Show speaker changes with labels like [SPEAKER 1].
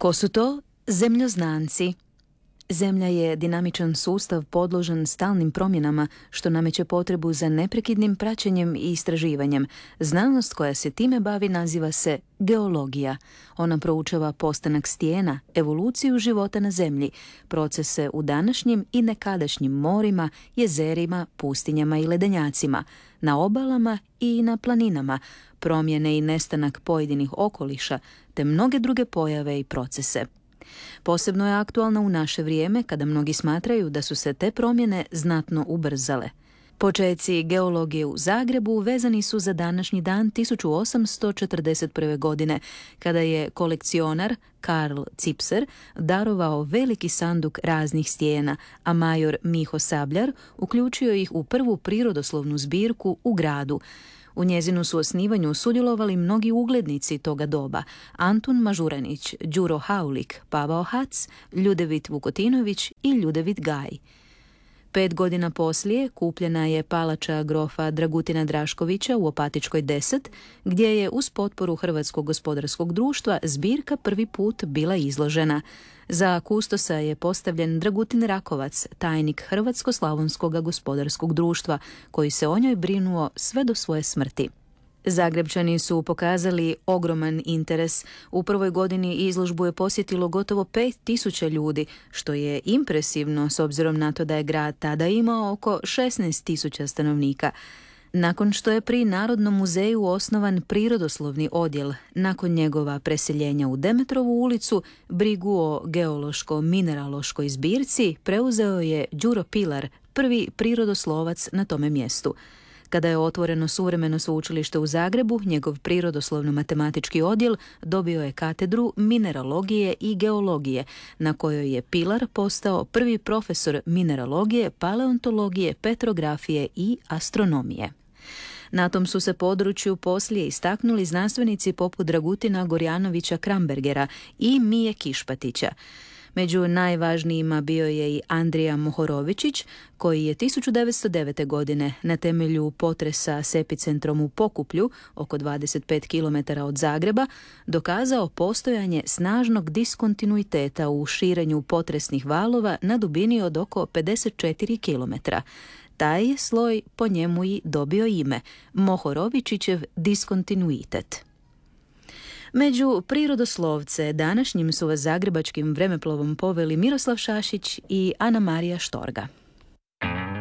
[SPEAKER 1] Tko su to? Zemljoznanci. Zemlja je dinamičan sustav podložan stalnim promjenama, što nameće potrebu za neprekidnim praćenjem i istraživanjem. Znanost koja se time bavi naziva se geologija. Ona proučava postanak stijena, evoluciju života na Zemlji, procese u današnjim i nekadašnjim morima, jezerima, pustinjama i ledenjacima, na obalama i na planinama, promjene i nestanak pojedinih okoliša, te mnoge druge pojave i procese. Posebno je aktualna u naše vrijeme kada mnogi smatraju da su se te promjene znatno ubrzale. Počeci geologije u Zagrebu vezani su za današnji dan 1841. godine, kada je kolekcionar Karl Cipser darovao veliki sanduk raznih stijena, a major Miho Sabljar uključio ih u prvu prirodoslovnu zbirku u gradu. U njezinu su osnivanju sudjelovali mnogi uglednici toga doba: Antun Mažuranić, Đuro Haulik, Pavao Hac, Ljudevit Vukotinović i Ljudevit Gaj. 5 godina poslije kupljena je palača grofa Dragutina Draškovića u Opatičkoj 10, gdje je uz potporu Hrvatskog gospodarskog društva zbirka prvi put bila izložena. Za kustosa je postavljen Dragutin Rakovac, tajnik Hrvatsko-slavonskog gospodarskog društva, koji se o njoj brinuo sve do svoje smrti. Zagrebčani su pokazali ogroman interes. U prvoj godini izložbu je posjetilo gotovo 5.000 ljudi, što je impresivno s obzirom na to da je grad tada imao oko 16.000 stanovnika. Nakon što je pri Narodnom muzeju osnovan prirodoslovni odjel, nakon njegova preseljenja u Demetrovu ulicu, brigu o geološko-mineraloškoj zbirci preuzeo je Đuro Pilar, prvi prirodoslovac na tome mjestu. Kada je otvoreno suvremeno sveučilište u Zagrebu, njegov prirodoslovno-matematički odjel dobio je katedru mineralogije i geologije, na kojoj je Pilar postao prvi profesor mineralogije, paleontologije, petrografije i astronomije. Na tom su se području poslije istaknuli znanstvenici poput Dragutina Gorjanovića Krambergera i Mije Kišpatića. Među najvažnijima bio je i Andrija Mohorovičić, koji je 1909. godine na temelju potresa s epicentrom u Pokuplju, oko 25 km od Zagreba, dokazao postojanje snažnog diskontinuiteta u širenju potresnih valova na dubini od oko 54 km. Taj je sloj po njemu i dobio ime Mohorovičićev diskontinuitet. Među prirodoslovce današnjim su vas zagrebačkim vremeplovom poveli Miroslav Šašić i Ana Marija Štorga.